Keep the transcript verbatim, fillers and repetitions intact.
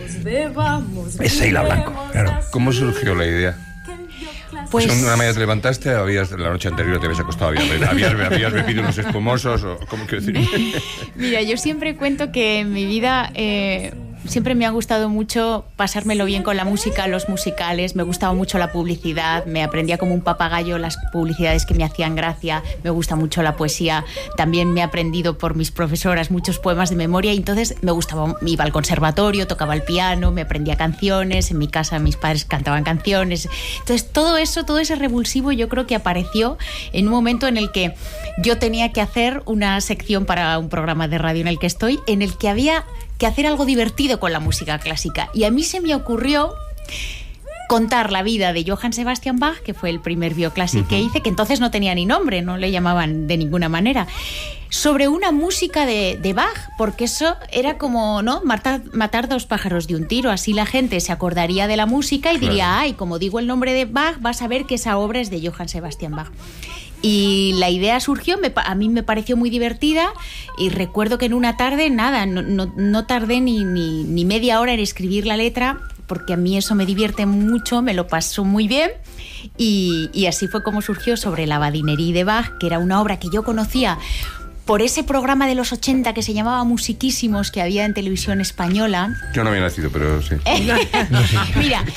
Es Sheila Blanco, claro. ¿Cómo surgió la idea? Pues ¿Una mañana te levantaste, habías, la noche anterior te habías acostado, habías, habías, habías bebido unos espumosos, o cómo quiero decir? Mira, yo siempre cuento que en mi vida eh, siempre me ha gustado mucho pasármelo bien con la música, los musicales, me gustaba mucho la publicidad, me aprendía como un papagayo las publicidades que me hacían gracia, me gusta mucho la poesía, también me he aprendido por mis profesoras muchos poemas de memoria y entonces me gustaba, iba al conservatorio, tocaba el piano, me aprendía canciones, en mi casa mis padres cantaban canciones, entonces todo eso, todo ese revulsivo yo creo que apareció en un momento en el que yo tenía que hacer una sección para un programa de radio en el que estoy, en el que había que hacer algo divertido con la música clásica. Y a mí se me ocurrió contar la vida de Johann Sebastian Bach, que fue el primer bioclásico uh-huh. que hice, que entonces no tenía ni nombre, no le llamaban de ninguna manera, sobre una música de, de Bach, porque eso era como, ¿no? Matar, matar dos pájaros de un tiro, así la gente se acordaría de la música y claro. diría, ay, como digo el nombre de Bach, vas a ver que esa obra es de Johann Sebastian Bach. Y la idea surgió, me, a mí me pareció muy divertida y recuerdo que en una tarde, nada, no, no, no tardé ni, ni, ni media hora en escribir la letra, porque a mí eso me divierte mucho, me lo paso muy bien y, y así fue como surgió sobre la Badinerie de Bach, que era una obra que yo conocía por ese programa de los ochenta que se llamaba Musiquísimos, que había en televisión española. Yo no había nacido, pero sí. Mira,